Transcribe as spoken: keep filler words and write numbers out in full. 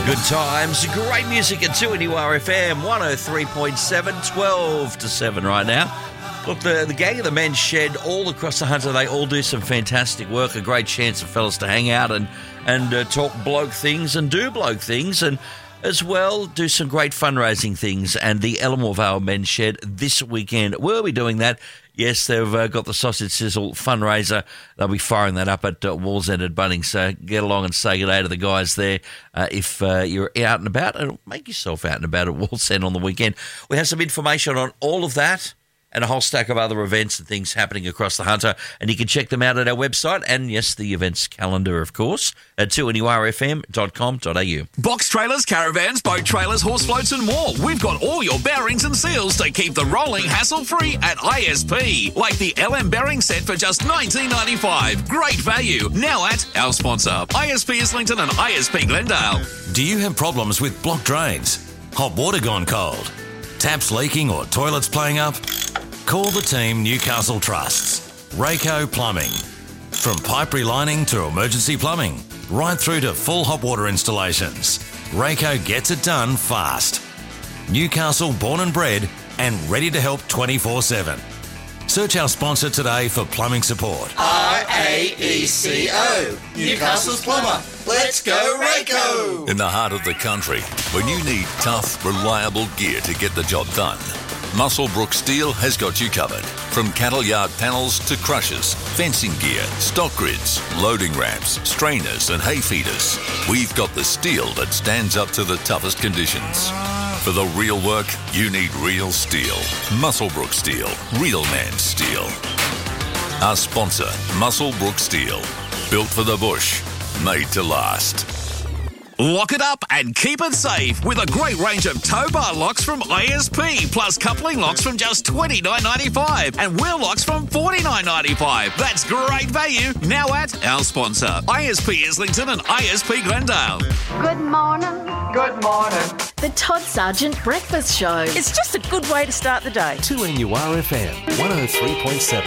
Good times, great music at two N U R F M, one oh three point seven, twelve to seven right now. Look, the, the gang of the Men's Shed all across the Hunter, they all do some fantastic work, a great chance for fellas to hang out and, and uh, talk bloke things and do bloke things, and as well do some great fundraising things. And the Elmore Vale Men's Shed this weekend, we'll be doing that. Yes, they've uh, got the Sausage Sizzle fundraiser. They'll be firing that up at uh, Wallsend at Bunnings. So get along and say good day to the guys there. Uh, if uh, you're out and about, and make yourself out and about at Wallsend on the weekend. We have some information on all of that and a whole stack of other events and things happening across the Hunter. And you can check them out at our website and, yes, the events calendar, of course, at two N U R F M dot com dot a u. Box trailers, caravans, boat trailers, horse floats and more. We've got all your bearings and seals to keep the rolling hassle-free at I S P. Like the L M bearing set for just nineteen ninety-five. Great value. Now at our sponsor, I S P Islington and I S P Glendale. Do you have problems with blocked drains? Hot water gone cold? Taps leaking or toilets playing up? Call the team Newcastle Trusts. Rayco Plumbing. From pipe relining to emergency plumbing, right through to full hot water installations, Rayco gets it done fast. Newcastle born and bred and ready to help twenty-four seven. Search our sponsor today for plumbing support. R A E C O, Newcastle's plumber. Let's go Rayco! In the heart of the country, when you need tough, reliable gear to get the job done, Muswellbrook Steel has got you covered. From cattle yard panels to crushers, fencing gear, stock grids, loading ramps, strainers and hay feeders, we've got the steel that stands up to the toughest conditions. For the real work, you need real steel. Muswellbrook Steel. Real man steel. Our sponsor, Muswellbrook Steel. Built for the bush. Made to last. Lock it up and keep it safe with a great range of tow bar locks from I S P, plus coupling locks from just twenty-nine ninety-five and wheel locks from forty-nine ninety-five. That's great value now at our sponsor, I S P Islington and I S P Glendale. Good morning. Good morning. The Todd Sargent Breakfast Show. It's just a good way to start the day. two N U R F M, one oh three point seven.